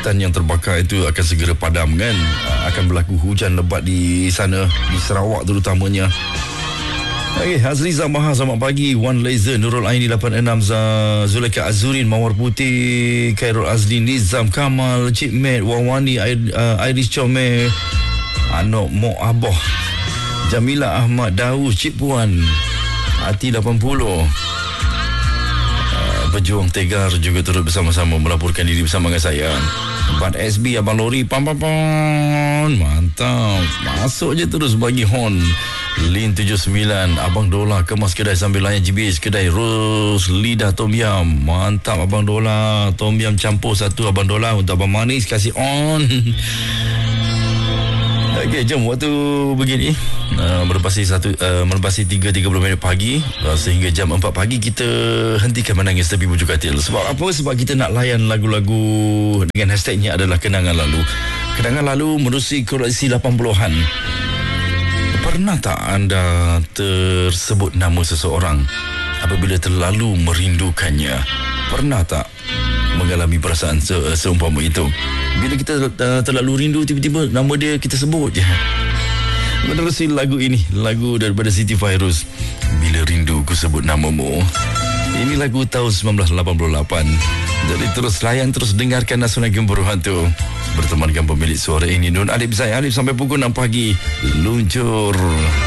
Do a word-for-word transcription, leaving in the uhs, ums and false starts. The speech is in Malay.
hutan yang terbakar itu akan segera padam kan. Akan berlaku hujan lebat di sana, di Sarawak terutamanya. Okey, Hazriza Maha, selamat pagi. One Laser, Nurul Aini lapan enam, Zulaika Azurin, Mawar Putih, Khairul Azli, Nizam Kamal, Cik Mat, Wawani, uh, Iris Comel, Anok Mok Aboh, Jamila Ahmad, Daus, Cik Puan, Ati lapan puluh. uh, Pejuang Tegar juga turut bersama-sama melaporkan diri bersama dengan saya. Bat S B, Abang Lori, pam pam pam, mantap. Masuk je terus bagi horn. Lin tujuh sembilan, Abang Dola kemas kedai sambil layan G B H kedai Rose lidah Tom Yam. Mantap Abang Dola, Tom Yam campur satu Abang Dola untuk Abang Manis, kasih on. Okey, jom waktu begini uh, melepasi satu uh, melepasi tiga tiga puluh minit pagi, uh, sehingga jam empat pagi kita hentikan menangis tepi bujur katil. Sebab apa? Sebab kita nak layan lagu-lagu dengan hashtagnya adalah kenangan lalu. Kenangan lalu menerusi koleksi lapan puluhan. Pernah tak anda tersebut nama seseorang apabila terlalu merindukannya? Pernah tak mengalami perasaan se- seumpama itu? Bila kita uh, terlalu rindu, tiba-tiba nama dia kita sebut je. Menerusi lagu ini, lagu daripada Siti Fairuz, Bila Rindu Ku Sebut Namamu. Ini lagu tahun sembilan belas lapan puluh lapan. Jadi terus layan, terus dengarkan Nasional Gemburu Hantu. Bertemankan pemilik suara ini, Nun Alif Zaid Alif, sampai pukul enam pagi. Luncur.